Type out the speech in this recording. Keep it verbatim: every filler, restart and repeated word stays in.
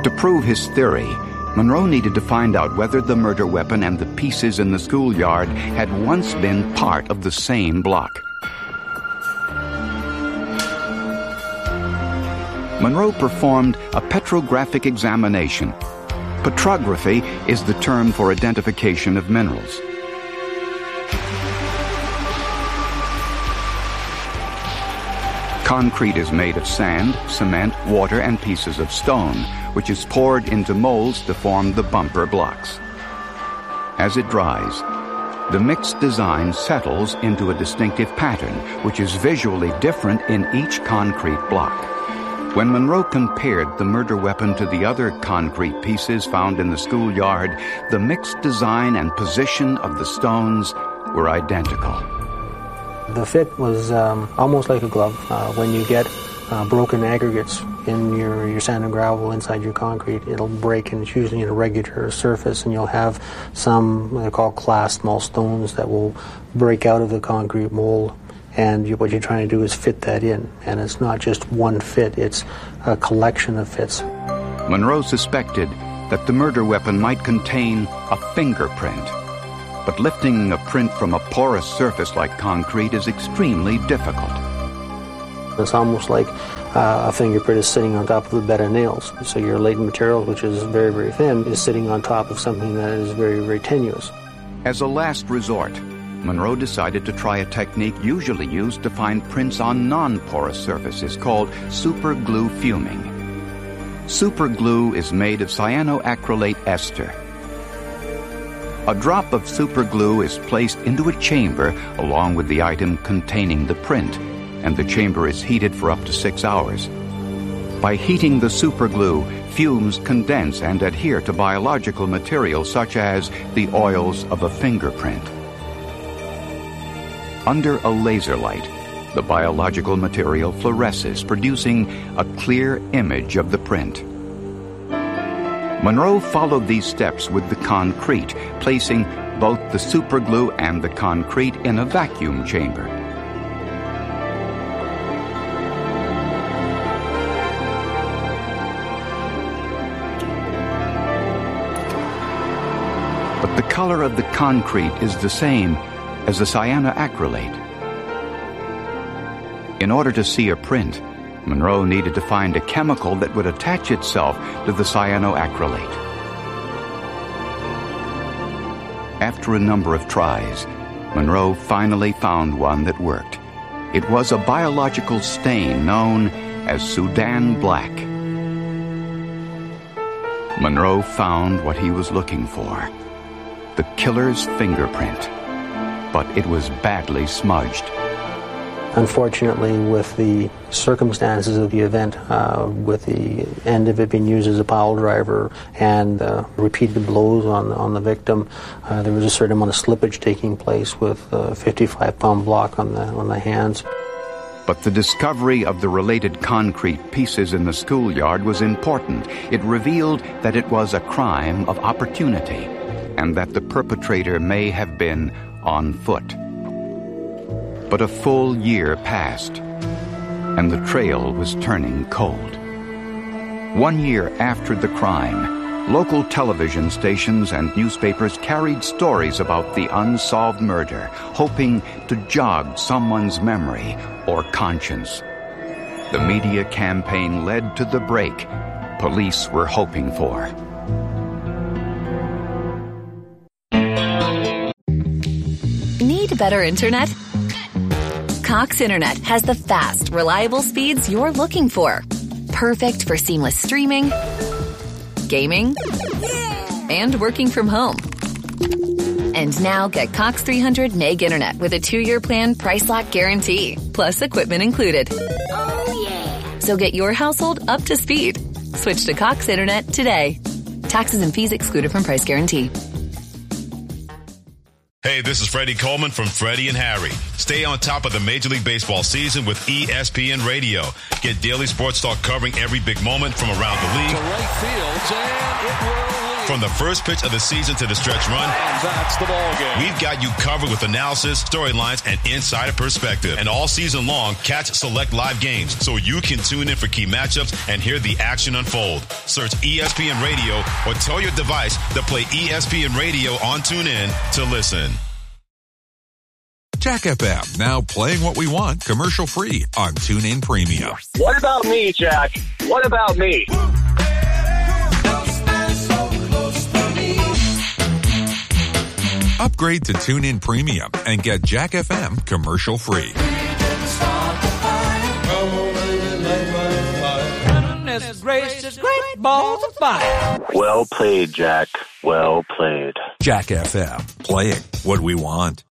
To prove his theory, Monroe needed to find out whether the murder weapon and the pieces in the schoolyard had once been part of the same block. Monroe performed a petrographic examination. Petrography is the term for identification of minerals. Concrete is made of sand, cement, water, and pieces of stone, which is poured into molds to form the bumper blocks. As it dries, the mixed design settles into a distinctive pattern, which is visually different in each concrete block. When Monroe compared the murder weapon to the other concrete pieces found in the schoolyard, the mixed design and position of the stones were identical. The fit was um, almost like a glove. Uh, when you get uh, broken aggregates in your, your sand and gravel inside your concrete, it'll break, and it's usually an irregular surface, and you'll have some what they call class small stones that will break out of the concrete mold, and you, what you're trying to do is fit that in. And it's not just one fit, it's a collection of fits. Monroe suspected that the murder weapon might contain a fingerprint. But lifting a print from a porous surface like concrete is extremely difficult. It's almost like uh, a fingerprint is sitting on top of a bed of nails. So your latent material, which is very, very thin, is sitting on top of something that is very, very tenuous. As a last resort, Monroe decided to try a technique usually used to find prints on non-porous surfaces called superglue fuming. Superglue is made of cyanoacrylate ester. A drop of superglue is placed into a chamber along with the item containing the print, and the chamber is heated for up to six hours. By heating the superglue, fumes condense and adhere to biological materials such as the oils of a fingerprint. Under a laser light, the biological material fluoresces, producing a clear image of the print. Monroe followed these steps with the concrete, placing both the superglue and the concrete in a vacuum chamber. But the color of the concrete is the same as the cyanoacrylate. In order to see a print, Monroe needed to find a chemical that would attach itself to the cyanoacrylate. After a number of tries, Monroe finally found one that worked. It was a biological stain known as Sudan black. Monroe found what he was looking for, the killer's fingerprint, but it was badly smudged. Unfortunately, with the circumstances of the event, uh, with the end of it being used as a pile driver and uh, repeated blows on, on the victim, uh, there was a certain amount of slippage taking place with a fifty-five pound block on the, on the hands. But the discovery of the related concrete pieces in the schoolyard was important. It revealed that it was a crime of opportunity and that the perpetrator may have been on foot. But a full year passed, and the trail was turning cold. One year after the crime, local television stations and newspapers carried stories about the unsolved murder, hoping to jog someone's memory or conscience. The media campaign led to the break police were hoping for. Need better internet? Cox Internet has the fast, reliable speeds you're looking for. Perfect for seamless streaming, gaming, and working from home. And now get Cox three hundred meg internet with a two-year plan price lock guarantee, plus equipment included. Oh, yeah. So get your household up to speed. Switch to Cox Internet today. Taxes and fees excluded from price guarantee. Hey, this is Freddie Coleman from Freddie and Harry. Stay on top of the Major League Baseball season with E S P N Radio. Get daily sports talk covering every big moment from around the league. To right field, and it will lead. From the first pitch of the season to the stretch run. And that's the ball game. We've got you covered with analysis, storylines, and insider perspective. And all season long, catch select live games so you can tune in for key matchups and hear the action unfold. Search E S P N Radio or tell your device to play E S P N Radio on TuneIn to listen. Jack F M, now playing what we want, commercial free on TuneIn Premium. What about me, Jack? What about me? Upgrade to TuneIn Premium and get Jack F M commercial free. Gracious, great balls of fire. Well played, Jack. Well played. Jack F M, playing what we want.